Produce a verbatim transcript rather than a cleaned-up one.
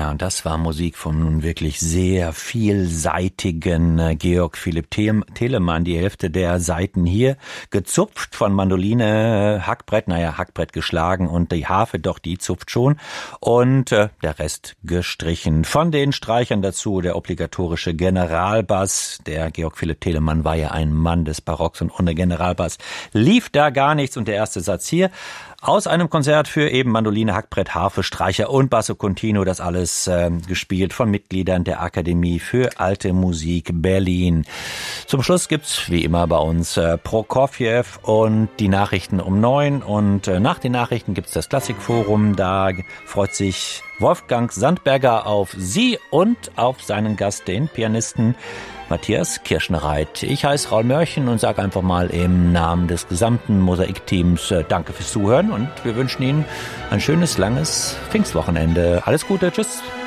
Ja, und das war Musik von nun wirklich sehr vielseitigen äh, Georg Philipp Telemann. Die Hälfte der Saiten hier gezupft, von Mandoline, äh, Hackbrett, naja, Hackbrett geschlagen und die Harfe, doch, die zupft schon. Und äh, der Rest gestrichen. Von den Streichern dazu der obligatorische Generalbass. Der Georg Philipp Telemann war ja ein Mann des Barocks und ohne Generalbass lief da gar nichts. Und der erste Satz hier aus einem Konzert für eben Mandoline, Hackbrett, Harfe, Streicher und Basso Continuo, das alles äh, gespielt von Mitgliedern der Akademie für Alte Musik Berlin. Zum Schluss gibt's wie immer bei uns äh, Prokofjew und die Nachrichten um neun und äh, nach den Nachrichten gibt's das Klassikforum. Da freut sich Wolfgang Sandberger auf Sie und auf seinen Gast, den Pianisten Matthias Kirschnereit. Ich heiße Raul Mörchen und sage einfach mal im Namen des gesamten Mosaik-Teams äh, danke fürs Zuhören und wir wünschen Ihnen ein schönes, langes Pfingstwochenende. Alles Gute, tschüss.